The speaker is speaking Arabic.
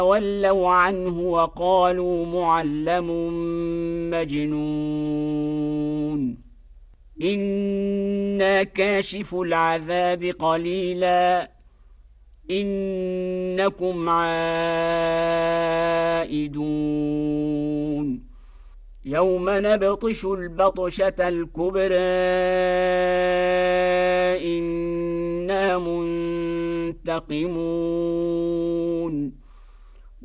ولوا عنه وقالوا معلم مجنون إنا كاشف العذاب قليلا إنكم عائدون يوم نبطش البطشة الكبرى إنا منتقمون